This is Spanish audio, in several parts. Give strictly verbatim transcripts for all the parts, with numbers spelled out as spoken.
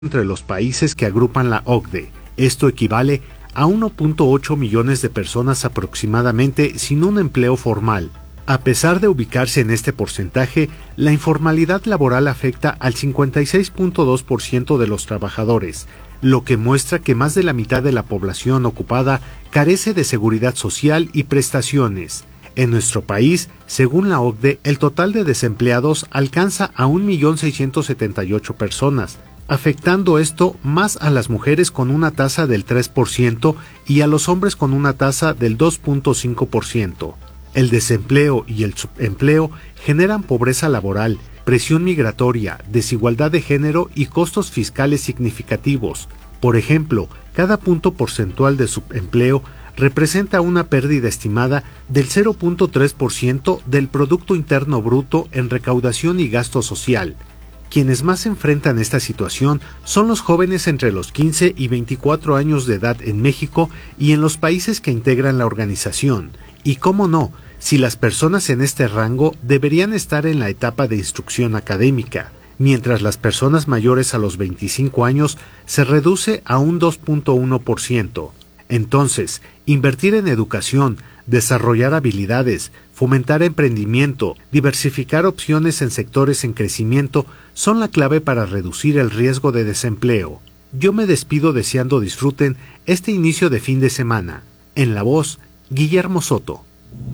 entre los países que agrupan la O C D E. Esto equivale a uno punto ocho millones de personas aproximadamente sin un empleo formal. A pesar de ubicarse en este porcentaje, la informalidad laboral afecta al cincuenta y seis punto dos por ciento de los trabajadores, lo que muestra que más de la mitad de la población ocupada carece de seguridad social y prestaciones. En nuestro país, según la O C D E, el total de desempleados alcanza a un millón seiscientos setenta y ocho personas, afectando esto más a las mujeres con una tasa del tres por ciento y a los hombres con una tasa del dos punto cinco por ciento. El desempleo y el subempleo generan pobreza laboral, presión migratoria, desigualdad de género y costos fiscales significativos. Por ejemplo, cada punto porcentual de subempleo representa una pérdida estimada del cero punto tres por ciento del Producto Interno Bruto en recaudación y gasto social. Quienes más enfrentan esta situación son los jóvenes entre los quince y veinticuatro años de edad en México y en los países que integran la organización. Y cómo no, si las personas en este rango deberían estar en la etapa de instrucción académica, mientras las personas mayores a los veinticinco años se reduce a un dos punto uno por ciento. Entonces, invertir en educación, desarrollar habilidades, fomentar emprendimiento, diversificar opciones en sectores en crecimiento son la clave para reducir el riesgo de desempleo. Yo me despido deseando disfruten este inicio de fin de semana. En la voz, Guillermo Soto.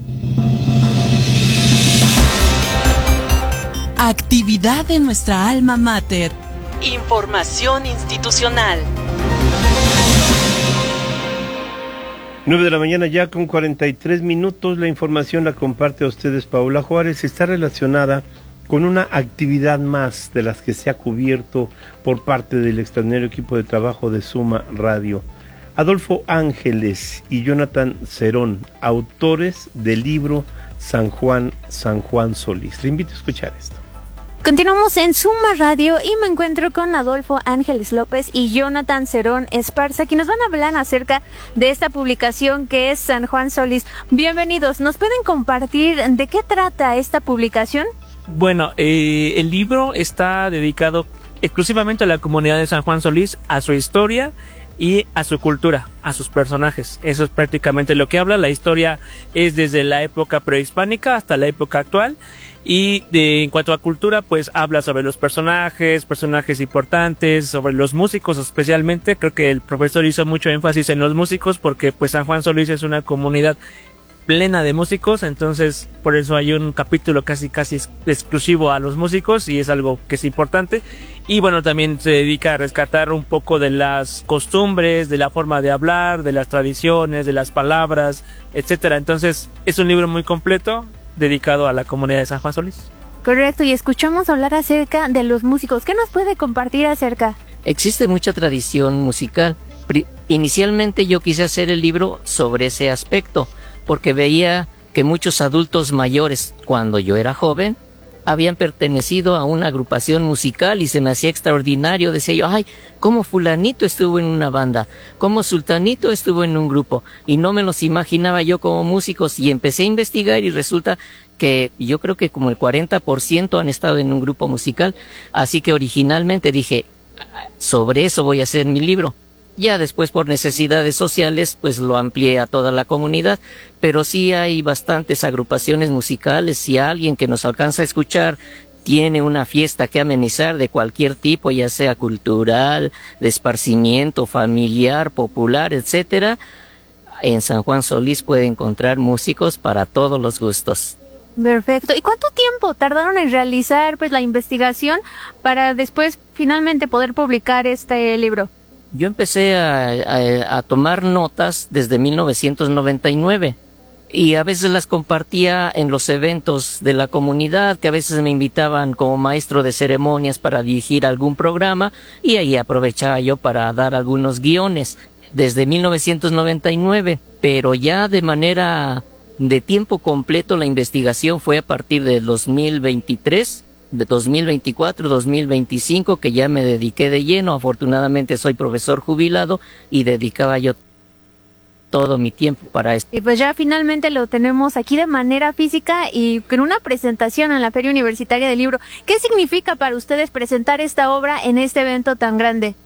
Actividad de nuestra alma mater. Información institucional. nueve de la mañana ya con cuarenta y tres minutos. La información la comparte a ustedes Paola Juárez. Está relacionada con una actividad más de las que se ha cubierto por parte del extraordinario equipo de trabajo de Suma Radio. Adolfo Ángeles y Jonathan Cerón, autores del libro San Juan, San Juan Solís. Le invito a escuchar esto. Continuamos en Suma Radio y me encuentro con Adolfo Ángeles López y Jonathan Cerón Esparza, quienes nos van a hablar acerca de esta publicación que es San Juan Solís. Bienvenidos, ¿nos pueden compartir de qué trata esta publicación? Bueno, eh, el libro está dedicado exclusivamente a la comunidad de San Juan Solís, a su historia y a su cultura, a sus personajes. Eso es prácticamente lo que habla. La historia es desde la época prehispánica hasta la época actual. Y de, en cuanto a cultura, pues habla sobre los personajes, personajes importantes, sobre los músicos especialmente. Creo que el profesor hizo mucho énfasis en los músicos porque pues San Juan Solís es una comunidad plena de músicos, entonces por eso hay un capítulo casi casi exclusivo a los músicos y es algo que es importante. Y bueno, también se dedica a rescatar un poco de las costumbres, de la forma de hablar, de las tradiciones, de las palabras, etcétera. Entonces es un libro muy completo dedicado a la comunidad de San Juan Solís. Correcto, y escuchamos hablar acerca de los músicos. ¿Qué nos puede compartir acerca? Existe mucha tradición musical. Pri- Inicialmente yo quise hacer el libro sobre ese aspecto, porque veía que muchos adultos mayores, cuando yo era joven, habían pertenecido a una agrupación musical y se me hacía extraordinario. Decía yo, ay, cómo fulanito estuvo en una banda, cómo sultanito estuvo en un grupo, y no me los imaginaba yo como músicos, y empecé a investigar y resulta que yo creo que como el cuarenta por ciento han estado en un grupo musical, así que originalmente dije, sobre eso voy a hacer mi libro. Ya después por necesidades sociales pues lo amplié a toda la comunidad, pero sí hay bastantes agrupaciones musicales. Si alguien que nos alcanza a escuchar tiene una fiesta que amenizar de cualquier tipo, ya sea cultural, de esparcimiento, familiar, popular, etcétera, en San Juan Solís puede encontrar músicos para todos los gustos. Perfecto. ¿Y cuánto tiempo tardaron en realizar pues la investigación para después finalmente poder publicar este libro? Yo empecé a, a, a tomar notas desde mil novecientos noventa y nueve y a veces las compartía en los eventos de la comunidad, que a veces me invitaban como maestro de ceremonias para dirigir algún programa y ahí aprovechaba yo para dar algunos guiones desde mil novecientos noventa y nueve, pero ya de manera de tiempo completo la investigación fue a partir de dos mil veintitrés, de dos mil veinticuatro, dos mil veinticinco, que ya me dediqué de lleno. Afortunadamente soy profesor jubilado y dedicaba yo todo mi tiempo para esto. Y pues ya finalmente lo tenemos aquí de manera física y con una presentación en la Feria Universitaria del Libro. ¿Qué significa para ustedes presentar esta obra en este evento tan grande?